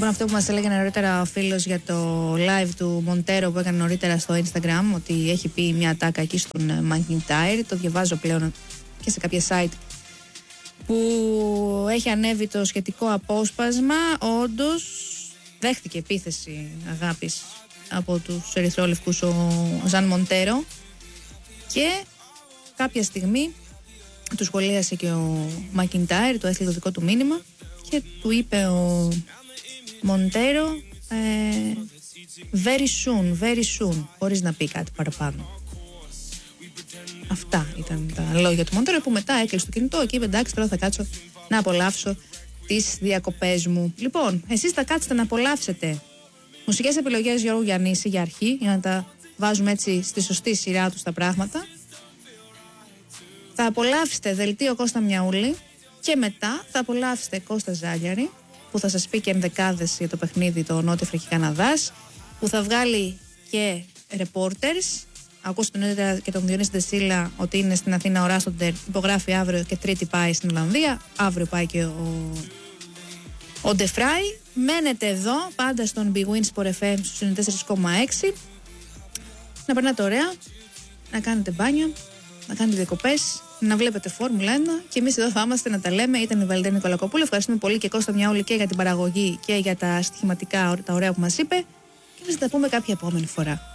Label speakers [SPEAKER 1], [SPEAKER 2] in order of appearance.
[SPEAKER 1] Λοιπόν, αυτό που μας έλεγε νωρίτερα ο φίλος για το live του Μοντέρο που έκανε νωρίτερα στο Instagram, ότι έχει πει μια ατάκα εκεί στον McIntyre, το διαβάζω πλέον και σε κάποια site που έχει ανέβει το σχετικό απόσπασμα. Όντως δέχτηκε επίθεση αγάπης από τους ερυθρόλευκους ο Ζαν Μοντέρο και κάποια στιγμή του σχολίασε και ο McIntyre, το έστειλε το δικό του μήνυμα και του είπε ο Μοντέρο very soon, χωρίς να πει κάτι παραπάνω. Αυτά ήταν τα λόγια του Μοντέρο, που μετά έκλεισε το κινητό και είπε εντάξει, τώρα θα κάτσω να απολαύσω τις διακοπές μου. Λοιπόν, εσείς θα κάτσετε να απολαύσετε μουσικές επιλογές Γιώργου Γιαννίση για αρχή, για να τα βάζουμε έτσι στη σωστή σειρά τους τα πράγματα. Θα απολαύσετε δελτίο Κώστα Μιαούλη και μετά θα απολαύσετε Κώστα Ζάλιαρη, που θα σας πει και ενδεκάδες για το παιχνίδι το Νότια Αφρική Καναδάς, που θα βγάλει και reporters. Ακούσατε νωρίτερα και τον Διονύση Ντεσίλα ότι είναι στην Αθήνα ο Ράστοντερ, υπογράφει αύριο και Τρίτη πάει στην Ολλανδία. Αύριο πάει και ο Ντεφράι. Μένετε εδώ, πάντα στον Big Win Sport FM στους 94,6. Να περνάτε ωραία, να κάνετε μπάνιο, να κάνετε διακοπές, να βλέπετε Φόρμουλα 1 και εμείς εδώ θα είμαστε να τα λέμε. Ήταν η Βαλεντίνη Νικολακοπούλου. Ευχαριστούμε πολύ και Κώστα Μιαούλη και για την παραγωγή και για τα στοιχηματικά, τα ωραία που μας είπε. Και θα τα πούμε κάποια επόμενη φορά.